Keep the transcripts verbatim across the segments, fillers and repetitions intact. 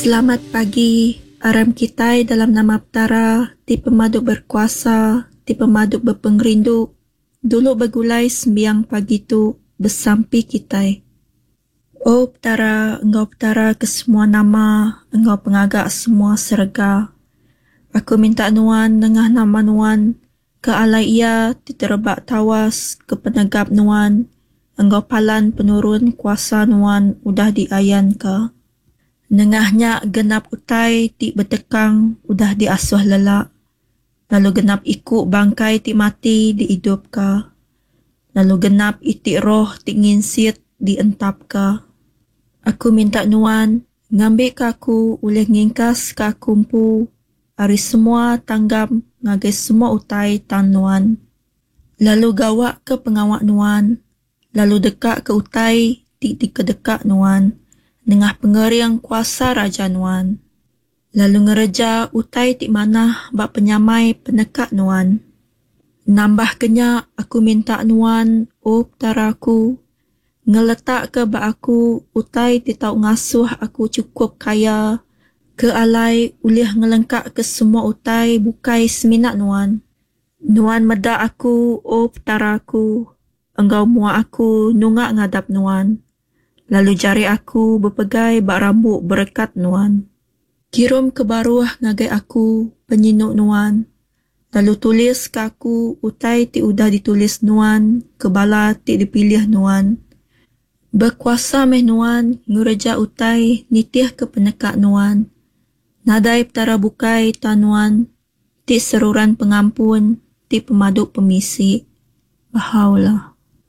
Selamat pagi, aram kita dalam nama Aptara, ti pemaduk berkuasa, ti pemaduk berpengerinduk, dulu bergulai sembiang pagi tu bersampi kita. Oh Aptara, engkau Aptara ke semua nama, engkau pengagak semua serga. Aku minta nuan nengah nama nuan, ke alai ia ti terebak tawas, ke penegap nuan, engkau palan penurun kuasa nuan udah diayan ke. Nengahnya genap utai ti bertekang udah diasuh lelak. Lalu genap ikut bangkai ti mati dihidup ka. Lalu genap itik roh ti nginsit dientap ka. Aku minta nuan ngambil ka aku oleh ngingkas ka kumpu. Ari semua tanggam ngagai semua utai tan nuan. Lalu gawak ke pengawak nuan. Lalu dekat ke utai ti dikedekat nuan. Nengah pengeriang kuasa Raja Nuan. Lalu ngereja utai ti manah bak penyamai penekat Nuan. Nambah kenya aku minta Nuan, oh Aptaraku, ngeletak ke bak aku utai ti tau ngasuh aku cukup kaya, ke alai ulih ngelengkak ke semua utai bukai seminat Nuan. Nuan medak aku, oh Aptaraku, engkau muak aku nungak ngadap Nuan. Lalu jari aku berpegai bak rambut berkat Nuan. Kirim ke baruah ngagai aku penyinuk Nuan. Lalu tulis ke aku utai ti udah ditulis Nuan, kebala ti dipilih Nuan. Berkuasa meh Nuan ngureja utai nitih ke penekat Nuan. Nadai Aptara bukai tan Nuan, ti seruran pengampun, ti pemaduk pemisi. Bahaulah.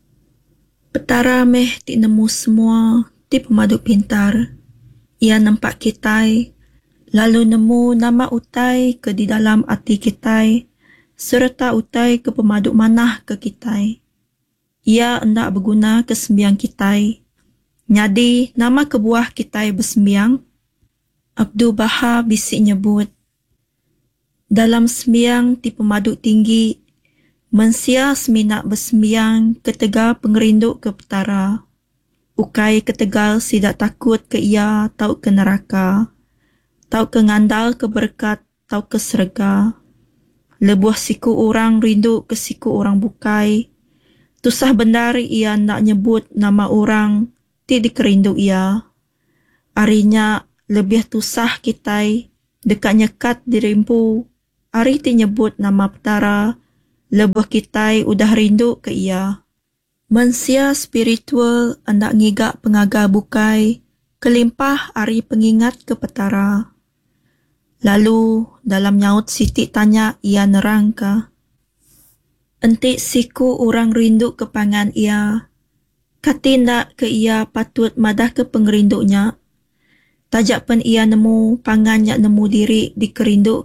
Aptara meh ti nemu semua, ti pemaduk pintar. Ia nampak kitai, lalu nemu nama utai ke di dalam hati kitai, serta utai ke pemaduk manah ke kitai. Ia hendak berguna ke sembiang kitai. Nyadi nama kebuah kitai bersembiang, Abdul Baha bisik nyebut. Dalam sembiang ti pemaduk tinggi, mensia seminat bersembiang ketegal pengerinduk ke Aptara. Ukai ketegal sidak takut ke ia tau ke neraka. Tau ke ngandal ke berkat tau ke serga. Lebuh siku orang rindu ke siku orang bukai. Tusah bendari ia nak nyebut nama orang ti dikerinduk ia. Arinya lebih tusah kitai dekat nyekat dirimpu. Ari ti nyebut nama Aptara. Lebuh kitai udah rindu ke ia. Mensia spiritual hendak ngigak pengagar bukai, kelimpah ari pengingat ke Aptara. Lalu dalam nyaut Siti tanya ia nerang ka. Entik siku orang rindu ke pangan ia. Kati ndak ke ia patut madah ke pengerinduknya. Tajak pen ia nemu pangan yak nemu diri dikerinduk